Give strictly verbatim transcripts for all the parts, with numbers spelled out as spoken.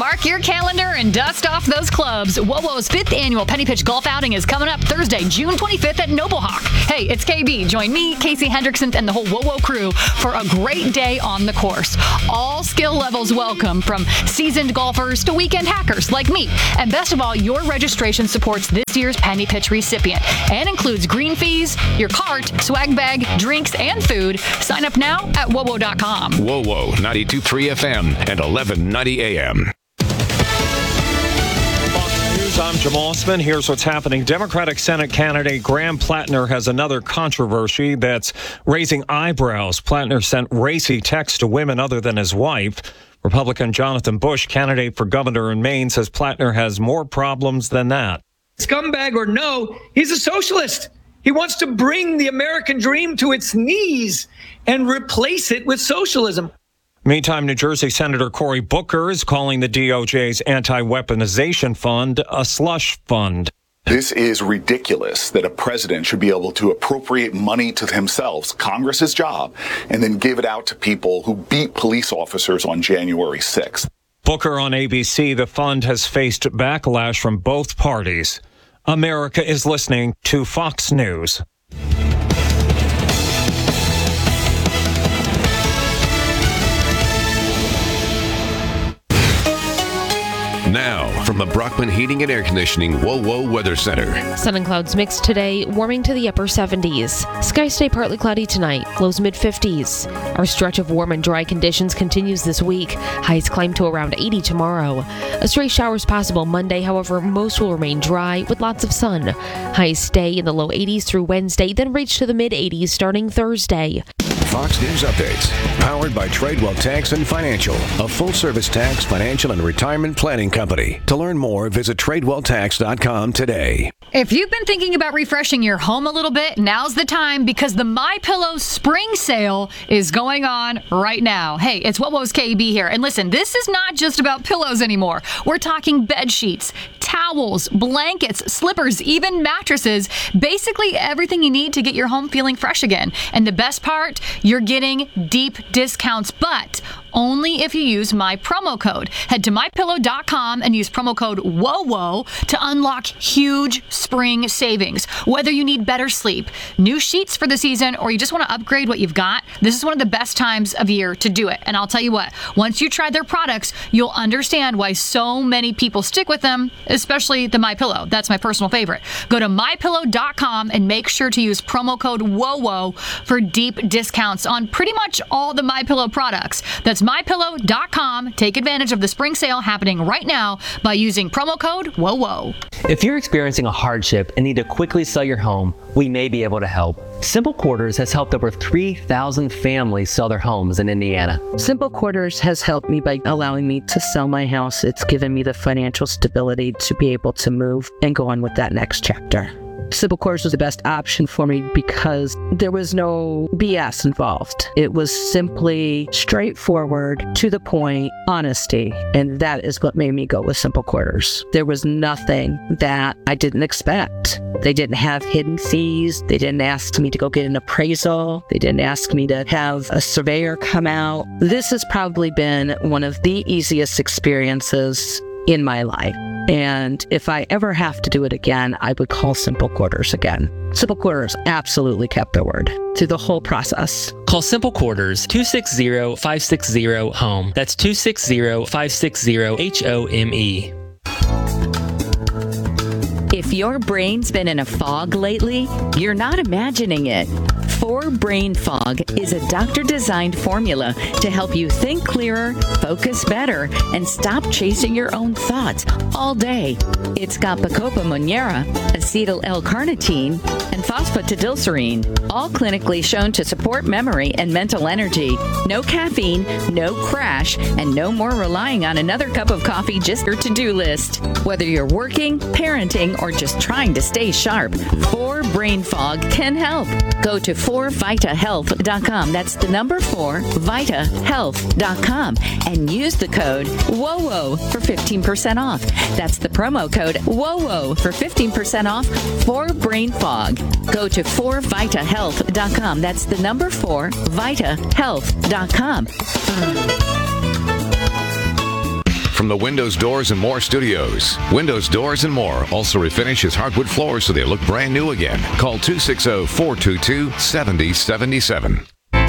Mark your calendar and dust off those clubs. WOWO's fifth annual Penny Pitch Golf Outing is coming up Thursday, June twenty-fifth at Noble Hawk. Hey, it's K B. Join me, Casey Hendrickson, and the whole WOWO crew for a great day on the course. All skill levels welcome, from seasoned golfers to weekend hackers like me. And best of all, your registration supports this year's Penny Pitch recipient and includes green fees, your cart, swag bag, drinks, and food. Sign up now at wowo dot com. WOWO ninety-two point three F M and eleven ninety A M. I'm Jim Osman. Here's what's happening. Democratic Senate candidate Graham Plattner has another controversy that's raising eyebrows. Plattner sent racy texts to women other than his wife. Republican Jonathan Bush, candidate for governor in Maine, says Plattner has more problems than that. Scumbag or no, he's a socialist. He wants to bring the American dream to its knees and replace it with socialism. Meantime, New Jersey Senator Cory Booker is calling the D O J's anti-weaponization fund a slush fund. This is ridiculous that a president should be able to appropriate money to themselves, Congress's job, and then give it out to people who beat police officers on January sixth. Booker on A B C, the fund has faced backlash from both parties. America is listening to Fox News. Now, from the Brockman Heating and Air Conditioning WOWO Weather Center. Sun and clouds mixed today, warming to the upper seventies. Skies stay partly cloudy tonight, lows mid fifties. Our stretch of warm and dry conditions continues this week. Highs climb to around eighty tomorrow. A stray showers possible Monday, however, most will remain dry with lots of sun. Highs stay in the low eighties through Wednesday, then reach to the mid eighties starting Thursday. Fox News Updates, powered by Tradewell Tax and Financial, a full-service tax, financial, and retirement planning company. To learn more, visit tradewell tax dot com today. If you've been thinking about refreshing your home a little bit, now's the time, because the MyPillow spring sale is going on right now. Hey, it's WOWO's K B here. And listen, this is not just about pillows anymore. We're talking bed sheets, towels, blankets, slippers, even mattresses. Basically everything you need to get your home feeling fresh again. And the best part, you're getting deep discounts, but only if you use my promo code. Head to my pillow dot com and use promo code WOWO to unlock huge spring savings. Whether you need better sleep, new sheets for the season, or you just want to upgrade what you've got, this is one of the best times of year to do it. And I'll tell you what, once you try their products, you'll understand why so many people stick with them, especially the MyPillow. That's my personal favorite. Go to my pillow dot com and make sure to use promo code WOWO for deep discounts on pretty much all the MyPillow products. That's my pillow dot com. Take advantage of the spring sale happening right now by using promo code WOWO. If you're experiencing a hardship and need to quickly sell your home, we may be able to help. Simple Quarters has helped over three thousand families sell their homes in Indiana. Simple Quarters has helped me by allowing me to sell my house. It's given me the financial stability to be able to move and go on with that next chapter. Simple Quarters was the best option for me because there was no B S involved. It was simply straightforward, to the point, honesty, and that is what made me go with Simple Quarters. There was nothing that I didn't expect. They didn't have hidden fees. They didn't ask me to go get an appraisal. They didn't ask me to have a surveyor come out. This has probably been one of the easiest experiences in my life. And if I ever have to do it again, I would call Simple Quarters again. Simple Quarters absolutely kept their word through the whole process. Call Simple Quarters two six zero, five six zero, HOME. That's two six zero, five six zero, H O M E. If your brain's been in a fog lately, you're not imagining it. four Brain Fog is a doctor-designed formula to help you think clearer, focus better, and stop chasing your own thoughts all day. It's got Bacopa monnieri, acetyl L-carnitine, and phosphatidylserine, all clinically shown to support memory and mental energy. No caffeine, no crash, and no more relying on another cup of coffee just your to-do list. Whether you're working, parenting, or just trying to stay sharp, four Brain Fog can help. Go to four vita health dot com. That's the number four, vita health dot com. And use the code WOWO for fifteen percent off. That's the promo code WOWO for fifteen percent off for Brain Fog. Go to four vita health dot com. That's the number four, vita health dot com. from the Windows, Doors, and More studios. Windows, Doors, and More also refinish his hardwood floors so they look brand new again. Call two six zero, four two two, seven zero seven seven.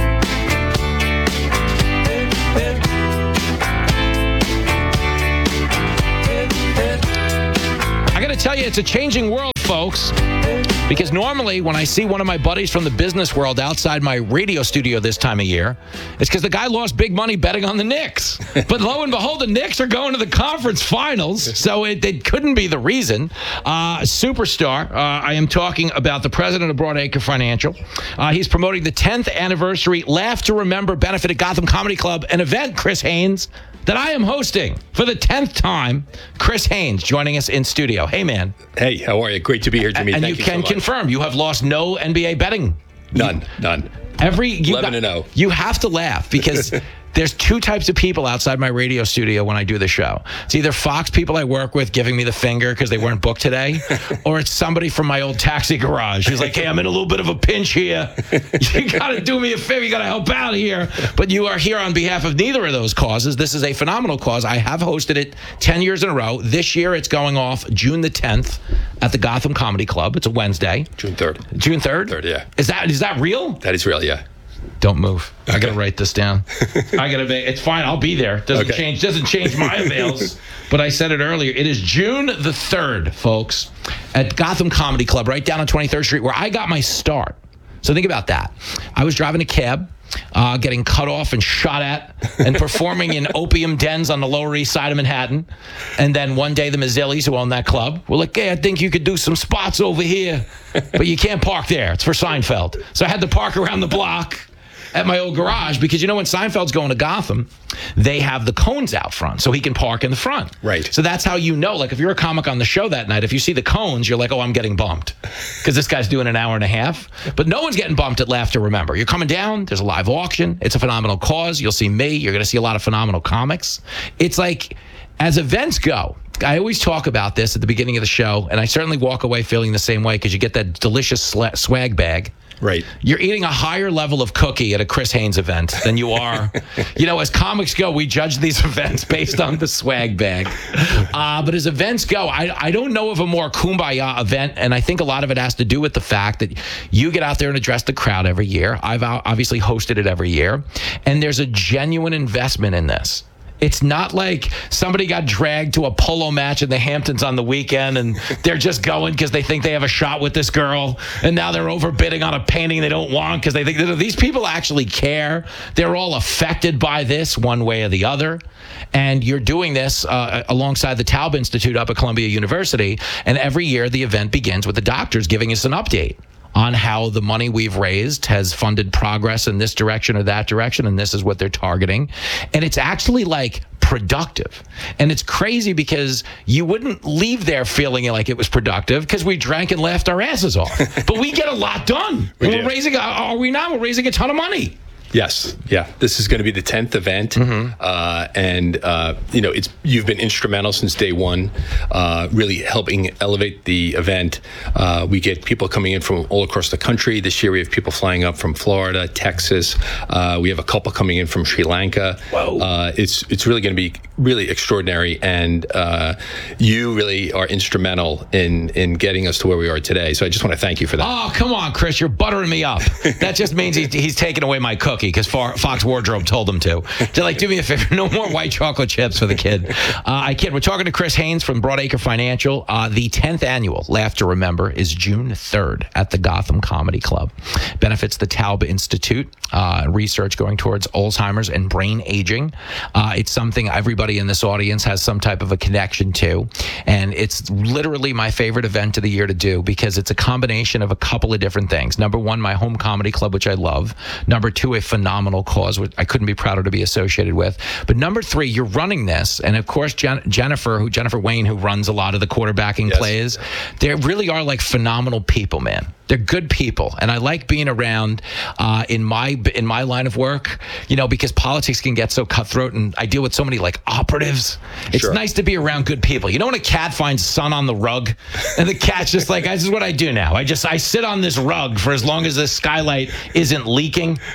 I got to tell you, it's a changing world, folks. Because normally when I see one of my buddies from the business world outside my radio studio this time of year, it's because the guy lost big money betting on the Knicks. But lo and behold, the Knicks are going to the conference finals, so it, it couldn't be the reason. Uh, superstar, uh, I am talking about the president of Broadacre Financial. Uh, he's promoting the tenth anniversary Laugh to Remember benefit at Gotham Comedy Club, an event, Chris Haynes, that I am hosting for the tenth time. Chris Haynes joining us in studio. Hey, man. Hey, how are you? Great to be here, Jimmy. And Thank you, you can so much. confirm you have lost no N B A betting. None, none. Every you eleven got, and oh. You have to laugh because there's two types of people outside my radio studio when I do the show. It's either Fox people I work with giving me the finger because they weren't booked today, or it's somebody from my old taxi garage who's like, hey, I'm in a little bit of a pinch here. You got to do me a favor. You got to help out here. But you are here on behalf of neither of those causes. This is a phenomenal cause. I have hosted it ten years in a row. This year it's going off June the tenth at the Gotham Comedy Club. It's a Wednesday. June third. June third? third, yeah. Is that is that real? That is real, yeah. Don't move. Okay. I gotta write this down. I gotta be. It's fine. I'll be there. Doesn't okay. change. Doesn't change my avails. But I said it earlier. It is June the third, folks, at Gotham Comedy Club, right down on twenty-third Street, where I got my start. So think about that. I was driving a cab, uh, getting cut off and shot at, and performing in opium dens on the Lower East Side of Manhattan. And then one day, the Mazzillis, who own that club, were like, hey, I think you could do some spots over here, but you can't park there. It's for Seinfeld. So I had to park around the block at my old garage because, you know, when Seinfeld's going to Gotham, they have the cones out front so he can park in the front. Right. So that's how you know, like if you're a comic on the show that night, if you see the cones, you're like, oh, I'm getting bumped because this guy's doing an hour and a half. But no one's getting bumped at Laugh to Remember. You're coming down. There's a live auction. It's a phenomenal cause. You'll see me. You're going to see a lot of phenomenal comics. It's like, as events go, I always talk about this at the beginning of the show, and I certainly walk away feeling the same way because you get that delicious sla- swag bag. Right. You're eating a higher level of cookie at a Chris Haynes event than you are. You know, as comics go, we judge these events based on the swag bag. Uh, but as events go, I, I don't know of a more kumbaya event, and I think a lot of it has to do with the fact that you get out there and address the crowd every year. I've obviously hosted it every year, and there's a genuine investment in this. It's not like somebody got dragged to a polo match in the Hamptons on the weekend and they're just going because they think they have a shot with this girl, and now they're overbidding on a painting they don't want because they think that these people actually care. They're all affected by this one way or the other. And you're doing this uh, alongside the Taub Institute up at Columbia University. And every year the event begins with the doctors giving us an update on how the money we've raised has funded progress in this direction or that direction, and this is what they're targeting. And it's actually like productive. And it's crazy because you wouldn't leave there feeling like it was productive because we drank and laughed our asses off. But we get a lot done. We and do. We're raising, are we not? We're raising a ton of money. Yes, yeah. This is going to be the tenth event, mm-hmm. uh, and uh, you know, it's you've been instrumental since day one, uh, really helping elevate the event. Uh, we get people coming in from all across the country. This year, we have people flying up from Florida, Texas. Uh, we have a couple coming in from Sri Lanka. Whoa! Uh, it's it's really going to be really extraordinary, and uh, you really are instrumental in in getting us to where we are today. So I just want to thank you for that. Oh, come on, Chris, you're buttering me up. That just means he's, he's taking away my cookie because Fox Wardrobe told him to. They're like, do me a favor, no more white chocolate chips for the kid. Uh, I kid. We're talking to Chris Haynes from Broadacre Financial. Uh, the tenth annual Laugh to Remember is June third at the Gotham Comedy Club. Benefits the Taub Institute, uh, research going towards Alzheimer's and brain aging. Uh, it's something everybody in this audience has some type of a connection to. And it's literally my favorite event of the year to do because it's a combination of a couple of different things. Number one, my home comedy club, which I love. Number two, a phenomenal cause, which I couldn't be prouder to be associated with. But number three, you're running this. And of course, Jen- Jennifer, who Jennifer Wayne, who runs a lot of the quarterbacking yes. plays, they really are like phenomenal people, man. They're good people, and I like being around uh, in my in my line of work, you know, because politics can get so cutthroat, and I deal with so many like operatives. It's Sure. nice to be around good people. You know when a cat finds sun on the rug, and the cat's just like, this is what I do now. I just I sit on this rug for as long as this skylight isn't leaking. Okay,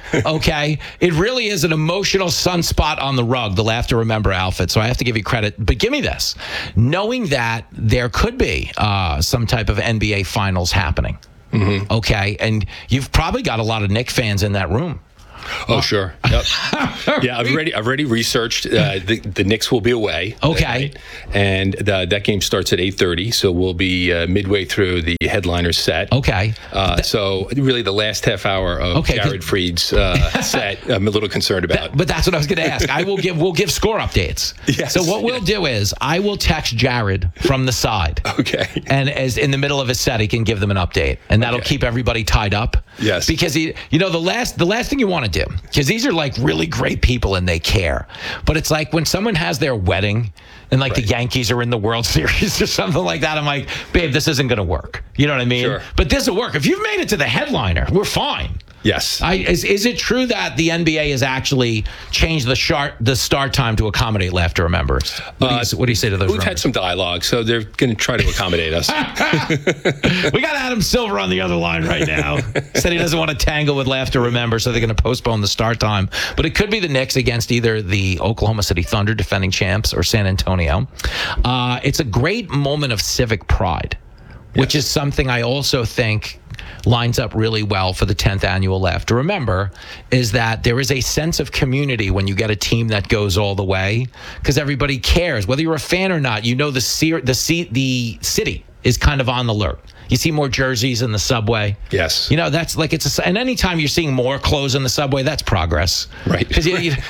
Okay? It really is an emotional sunspot on the rug, the Laugh to Remember outfit. So I have to give you credit. But give me this. Knowing that there could be uh, some type of N B A Finals happening. Mm-hmm. Okay? And you've probably got a lot of Knicks fans in that room. Oh, sure. Yep. Yeah, I've already I've already researched. Uh, the the Knicks will be away. Okay. Right? And the, that game starts at eight thirty, so we'll be uh, midway through the headliner set. Okay. Uh, so really, the last half hour of okay, Jared Freed's uh, set, I'm a little concerned about. That, but that's what I was going to ask. I will give we'll give score updates. Yes. So what we'll do is I will text Jared from the side. Okay. And as in the middle of his set, he can give them an update, and that'll okay. keep everybody tied up. Yes. Because he, you know, the last the last thing you want to do, because these are like really great people and they care, but it's like when someone has their wedding and like right. the Yankees are in the World Series or something like that, I'm like, babe, this isn't going to work. You know what I mean? Sure. But this will work. If you've made it to the headliner, we're fine. Yes. I, is, is it true that the N B A has actually changed the start the start time to accommodate Laugh to Remember? What, do you, uh, what do you say to those? We've rumors? had some dialogue, so they're going to try to accommodate us. We got Adam Silver on the other line right now. Said he doesn't want to tangle with Laugh to Remember, so they're going to postpone the start time. But it could be the Knicks against either the Oklahoma City Thunder, defending champs, or San Antonio. Uh, it's a great moment of civic pride, which yes. is something I also think lines up really well for the tenth annual Laugh to Remember, is that there is a sense of community when you get a team that goes all the way, because everybody cares. Whether you're a fan or not, you know the, se- the, se- the city is kind of on the alert. You see more jerseys in the subway. Yes. You know, that's like it's a, and anytime you're seeing more clothes in the subway, that's progress. Right. Because you, you,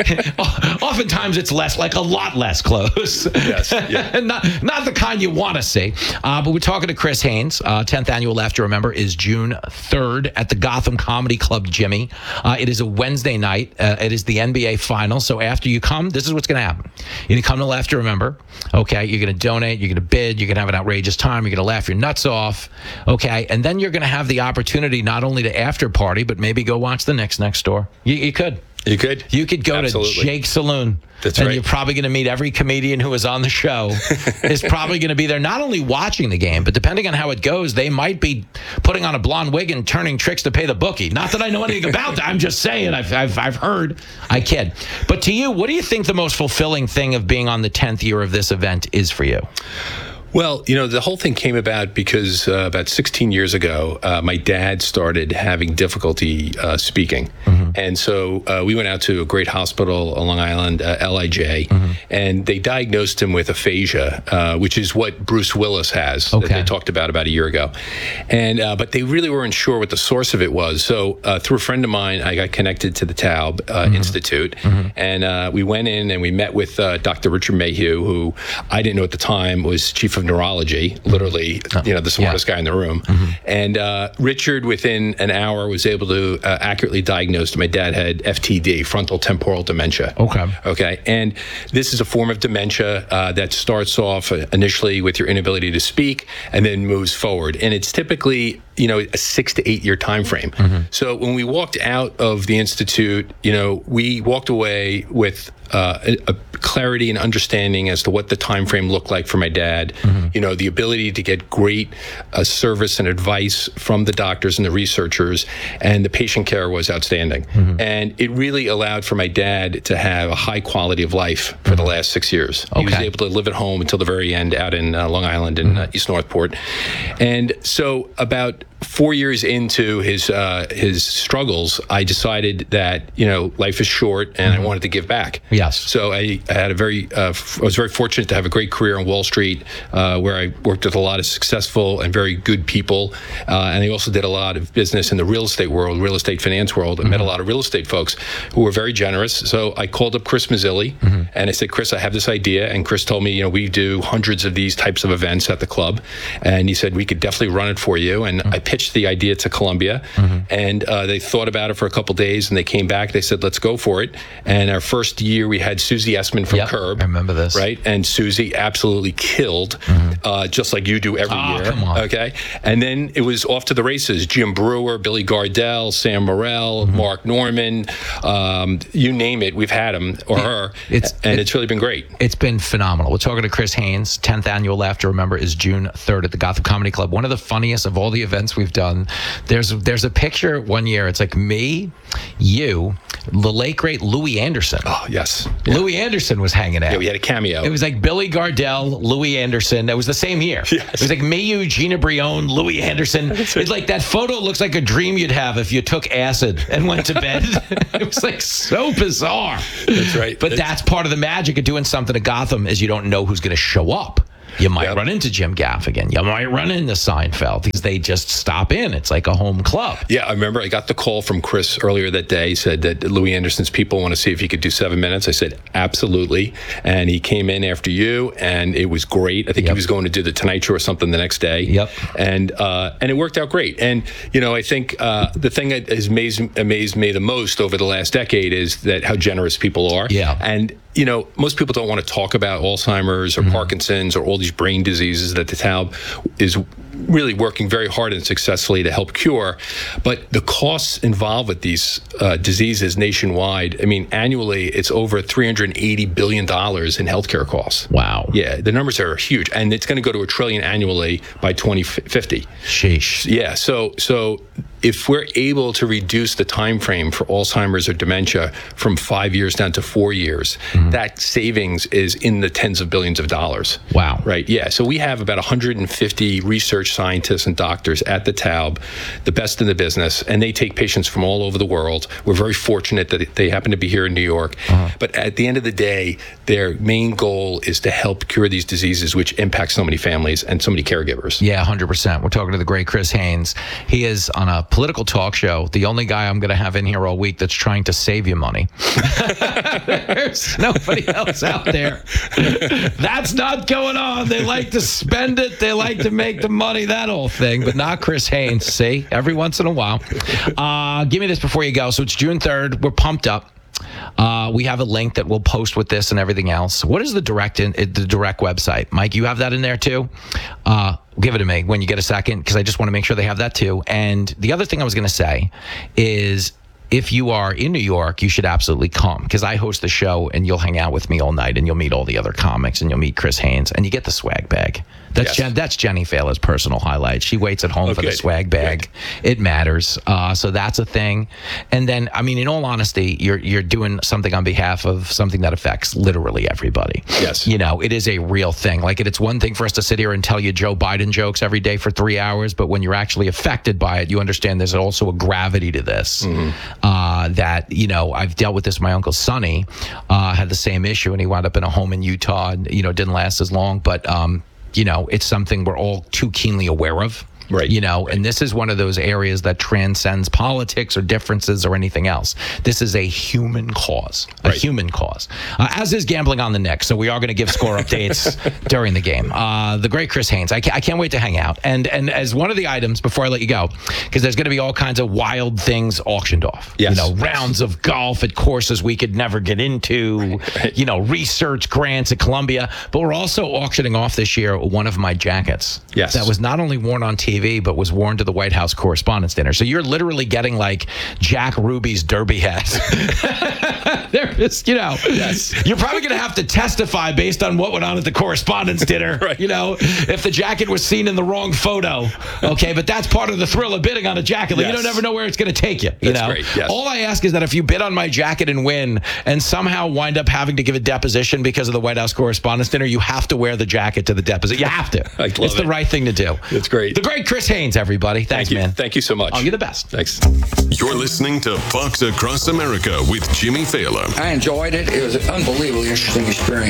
oftentimes it's less, like a lot less clothes. Yes. Yeah. not, not the kind you want to see. Uh, but we're talking to Chris Haynes. Uh, tenth annual Laugh to Remember is June third at the Gotham Comedy Club, Jimmy. Uh, it is a Wednesday night. Uh, it is the N B A Finals. So after you come, this is what's going to happen. You're going to come to Laugh to Remember. Okay. You're going to donate. You're going to bid. You're going to have an outrageous time. You're going to laugh your nuts off. Okay, and then you're going to have the opportunity not only to after party, but maybe go watch the Knicks next door. You, you could. You could. You could go Absolutely. to Jake's Saloon. That's and right. you're probably going to meet every comedian who is on the show is probably going to be there, not only watching the game, but depending on how it goes, they might be putting on a blonde wig and turning tricks to pay the bookie. Not that I know anything about that. I'm just saying. I've, I've, I've heard. I kid. But to you, what do you think the most fulfilling thing of being on the tenth year of this event is for you? Well, you know, the whole thing came about because uh, about sixteen years ago, uh, my dad started having difficulty uh, speaking. Mm-hmm. And so uh, we went out to a great hospital on Long Island, uh, L I J, mm-hmm. and they diagnosed him with aphasia, uh, which is what Bruce Willis has, okay. that they talked about about a year ago. And uh, but they really weren't sure what the source of it was. So uh, through a friend of mine, I got connected to the Taub uh, mm-hmm. Institute, mm-hmm. and uh, we went in and we met with uh, Doctor Richard Mayhew, who I didn't know at the time was chief of neurology, literally, oh, you know, the smartest yeah. guy in the room. Mm-hmm. And uh, Richard, within an hour, was able to uh, accurately diagnose my dad had F T D, frontal temporal dementia. Okay. Okay. And this is a form of dementia uh, that starts off initially with your inability to speak and then moves forward. And it's typically, you know, a six to eight year time frame. Mm-hmm. So when we walked out of the Institute, you know, we walked away with uh, a, a clarity and understanding as to what the time frame looked like for my dad. Mm-hmm. You know, the ability to get great uh, service and advice from the doctors and the researchers, and the patient care was outstanding. Mm-hmm. And it really allowed for my dad to have a high quality of life for mm-hmm. the last six years. Okay. He was able to live at home until the very end out in uh, Long Island in mm-hmm. uh, East Northport. And so about four years into his uh, his struggles, I decided that, you know, life is short and mm-hmm. I wanted to give back. Yes. So I, I had a very, uh, f- I was very fortunate to have a great career on Wall Street, uh, where I worked with a lot of successful and very good people. Uh, and I also did a lot of business in the real estate world, real estate finance world, and mm-hmm. met a lot of real estate folks who were very generous. So I called up Chris Mazzilli mm-hmm. and I said, Chris, I have this idea. And Chris told me, you know, we do hundreds of these types of events at the club. And he said, we could definitely run it for you. And mm-hmm. I pitched the idea to Columbia, mm-hmm. and uh, they thought about it for a couple of days, and they came back. They said, let's go for it. And our first year, we had Susie Essman from yep, Curb. I remember this. Right? And Susie absolutely killed, mm-hmm. uh, just like you do every oh, year. Come on. Okay? And then it was off to the races. Jim Brewer, Billy Gardell, Sam Morrell, mm-hmm. Mark Norman, um, you name it, we've had him or her. It's and it's really been great. It's been phenomenal. We're talking to Chris Haynes. tenth annual Laughter, remember, is June third at the Gotham Comedy Club. One of the funniest of all the events we've done. There's there's a picture one year. It's like me, you, the late great Louis Anderson. Oh yes, yeah. Louis Anderson was hanging out. Yeah, we had a cameo. It was like Billy Gardell, Louis Anderson. That was the same year. Yes. It was like me, you, Gina Brione, Louis Anderson. It's like that photo looks like a dream you'd have if you took acid and went to bed. It was like so bizarre. That's right. But that's, that's part of the magic of doing something at Gotham is you don't know who's going to show up. You might yep. run into Jim Gaffigan. You might run into Seinfeld because they just stop in. It's like a home club. Yeah, I remember I got the call from Chris earlier that day. He said that Louis Anderson's people want to see if he could do seven minutes. I said, absolutely. And he came in after you, and it was great. I think yep. he was going to do the Tonight Show or something the next day. Yep. And uh, and it worked out great. And, you know, I think uh, the thing that has amazed, amazed me the most over the last decade is that how generous people are. Yeah. And, you know, most people don't want to talk about Alzheimer's or mm-hmm. Parkinson's or all these brain diseases that the Taub is really working very hard and successfully to help cure. But the costs involved with these uh, diseases nationwide, I mean, annually, it's over three hundred eighty billion dollars in healthcare costs. Wow. Yeah, the numbers are huge. And it's going to go to a trillion annually by twenty fifty. Sheesh. Yeah, so so if we're able to reduce the time frame for Alzheimer's or dementia from five years down to four years, mm-hmm. that savings is in the tens of billions of dollars. Wow. Right, yeah. So we have about one hundred fifty research scientists and doctors at the Taub, the best in the business, and they take patients from all over the world. We're very fortunate that they happen to be here in New York. Uh-huh. But at the end of the day, their main goal is to help cure these diseases, which impact so many families and so many caregivers. Yeah, one hundred percent. We're talking to the great Chris Haynes. He is on a political talk show, the only guy I'm going to have in here all week that's trying to save you money. There's nobody else out there. That's not going on. They like to spend it. They like to make the money, that whole thing, but not Chris Haynes. See, every once in a while. Uh, give me this before you go. So it's June third. We're pumped up. Uh, we have a link that we'll post with this and everything else. What is the direct in, the direct website? Mike, you have that in there too? Uh, give it to me when you get a second, because I just want to make sure they have that too. And the other thing I was going to say is, if you are in New York, you should absolutely come, because I host the show and you'll hang out with me all night and you'll meet all the other comics and you'll meet Chris Haynes and you get the swag bag. That's yes. Jen, that's Jenny Faila's personal highlight. She waits at home oh, for good. the swag bag. Good. It matters. Uh, so that's a thing. And then, I mean, in all honesty, you're you're doing something on behalf of something that affects literally everybody. Yes. You know, it is a real thing. Like, it's one thing for us to sit here and tell you Joe Biden jokes every day for three hours, but when you're actually affected by it, you understand there's also a gravity to this. Mm-hmm. Uh, that, you know, I've dealt with this. My Uncle Sonny uh, had the same issue, and he wound up in a home in Utah, and, you know, didn't last as long, but, um, you know, it's something we're all too keenly aware of. Right. You know, right. and this is one of those areas that transcends politics or differences or anything else. This is a human cause, a right. human cause, uh, as is gambling on the Knicks. So we are going to give score updates during the game. Uh, the great Chris Haynes. I can't, I can't wait to hang out. And and as one of the items, before I let you go, because there's going to be all kinds of wild things auctioned off. Yes. You know, rounds of golf at courses we could never get into, right. Right. you know, research grants at Columbia. But we're also auctioning off this year one of my jackets. Yes. That was not only worn on T V, but was worn to the White House Correspondents' Dinner. So you're literally getting like Jack Ruby's derby hat. There is, you know, yes. You're probably going to have to testify based on what went on at the Correspondents' Dinner. Right. You know, if the jacket was seen in the wrong photo. Okay, but that's part of the thrill of bidding on a jacket. Like, yes. You don't ever know where it's going to take you. You that's know, great. Yes. All I ask is that if you bid on my jacket and win, and somehow wind up having to give a deposition because of the White House Correspondents' Dinner, you have to wear the jacket to the deposition. You have to. I love it's it. the right thing to do. That's great. The great Chris Haynes, everybody. Thanks, Thank you. man. Thank you so much. Oh, you're the best. Thanks. You're listening to Fox Across America with Jimmy Failla. I enjoyed it. It was an unbelievably interesting experience.